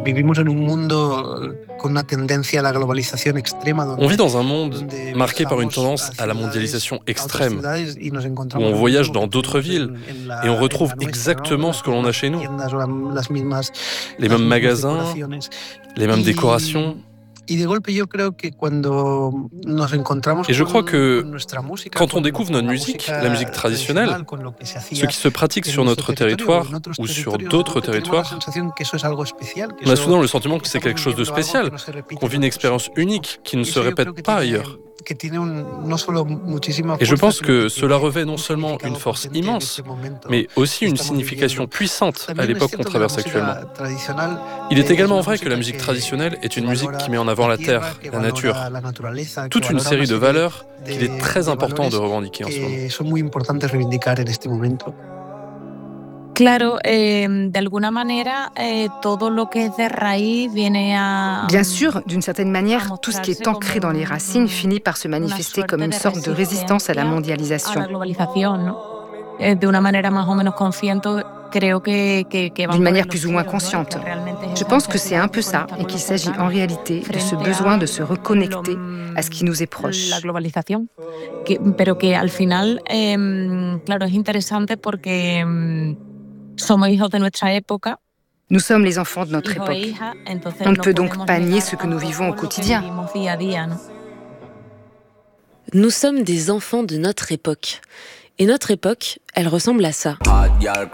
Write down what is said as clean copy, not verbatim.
Vivimos en un mundo con una tendencia a la globalización extrema. On vit dans un monde marqué par une tendance à la mondialisation extrême, où on voyage dans d'autres villes et on retrouve exactement ce que l'on a chez nous. Les mêmes magasins, les mêmes décorations. Et je crois que quand on découvre notre musique, la musique traditionnelle, ce qui se pratique sur notre territoire ou sur d'autres territoires, on a soudain le sentiment que c'est quelque chose de spécial, qu'on vit une expérience unique qui ne se répète pas ailleurs. Et je pense que cela revêt non seulement une force immense, mais aussi une signification puissante à l'époque qu'on traverse actuellement. Il est également vrai que la musique traditionnelle est une musique qui met en avant la terre, la nature, toute une série de valeurs qu'il est très important de revendiquer en ce moment. Claro, de alguna manera, todo lo que es de raíz viene a... Bien sûr, d'une certaine manière, tout ce qui est ancré dans les racines finit par se manifester comme une sorte de résistance à la mondialisation. D'une manière plus ou moins consciente. Je pense que c'est un peu ça et qu'il s'agit en réalité de ce besoin de se reconnecter à ce qui nous est proche. Pero que al final, claro, es interesante porque somos hijos de nuestra época. Nous sommes les enfants de notre époque. On ne peut donc pas nier ce que nous vivons au quotidien. Nous sommes des enfants de notre époque. Et notre époque, elle ressemble à ça.